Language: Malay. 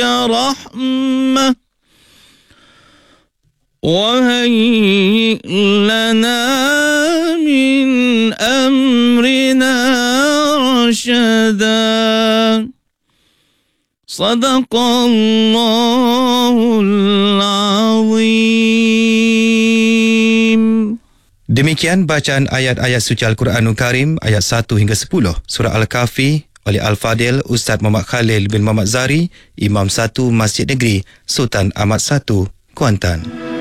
رحمة وهيئ لنا من أمرنا رشدا صدق الله العظيم. Demikian bacaan ayat-ayat suci Al-Quranul Karim ayat 1 hingga 10 surah Al-Kahfi oleh Al-Fadil Ustaz Muhammad Khalil bin Muhammad Zari, Imam 1 Masjid Negeri Sultan Ahmad I, Kuantan.